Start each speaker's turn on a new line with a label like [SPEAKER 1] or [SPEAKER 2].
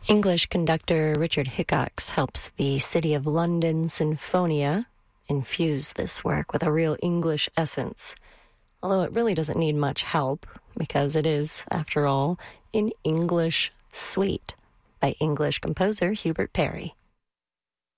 [SPEAKER 1] English conductor Richard Hickox helps the City of London Sinfonia infuse this work with a real English essence, although it really doesn't need much help because it is, after all, an English suite by English composer Hubert Parry.